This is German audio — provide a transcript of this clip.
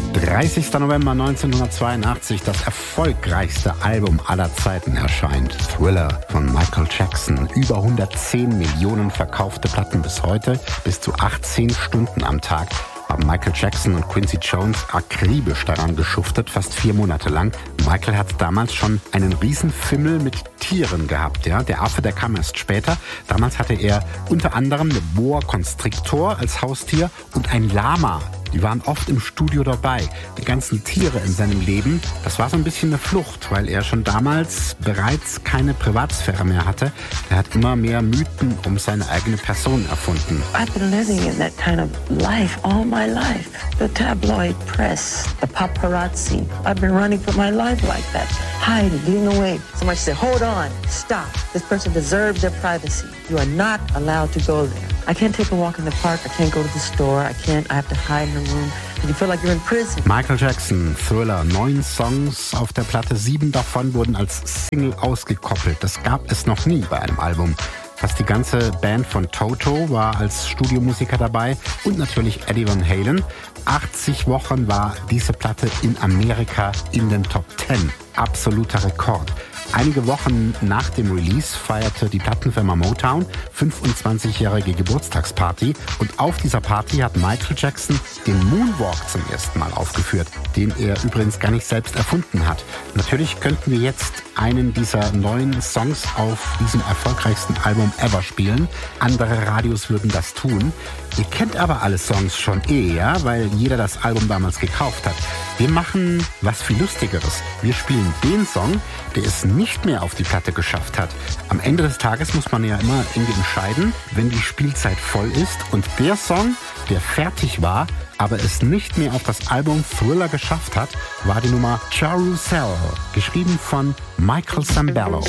30. November 1982, das erfolgreichste Album aller Zeiten erscheint. Thriller von Michael Jackson. Über 110 Millionen verkaufte Platten bis heute. Bis zu 18 Stunden am Tag haben Michael Jackson und Quincy Jones akribisch daran geschuftet, fast 4 Monate lang. Michael hat damals schon einen Riesenfimmel mit Tieren gehabt. Ja? Der Affe, der kam erst später. Damals hatte er unter anderem eine Boa Constrictor als Haustier und ein Lama. Die waren oft im Studio dabei. Die ganzen Tiere in seinem Leben, das war so ein bisschen eine Flucht, weil er schon damals bereits keine Privatsphäre mehr hatte. Er hat immer mehr Mythen um seine eigene Person erfunden. I've been living in that kind of life all my life. The tabloid press, the paparazzi. I've been running for my life like that. Hiding, getting away. Somebody said, hold on, stop. This person deserves their privacy. You are not allowed to go there. I can't take a walk in the park. I can't go to the store. I have to hide in a room. You feel like you're in prison. Michael Jackson, Thriller, 9 Songs auf der Platte, 7 davon wurden als Single ausgekoppelt. Das gab es noch nie bei einem Album. Fast die ganze Band von Toto war als Studiomusiker dabei und natürlich Eddie Van Halen. 80 Wochen war diese Platte in Amerika in den Top 10. Absoluter Rekord. Einige Wochen nach dem Release feierte die Plattenfirma Motown 25-jährige Geburtstagsparty und auf dieser Party hat Michael Jackson den Moonwalk zum ersten Mal aufgeführt, den er übrigens gar nicht selbst erfunden hat. Natürlich könnten wir jetzt einen dieser 9 Songs auf diesem erfolgreichsten Album ever spielen. Andere Radios würden das tun. Ihr kennt aber alle Songs schon ja, weil jeder das Album damals gekauft hat. Wir machen was viel Lustigeres. Wir spielen den Song, der es nicht mehr auf die Platte geschafft hat. Am Ende des Tages muss man ja immer irgendwie entscheiden, wenn die Spielzeit voll ist. Und der Song, der fertig war, aber es nicht mehr auf das Album Thriller geschafft hat, war die Nummer Carousel, geschrieben von Michael Sambello.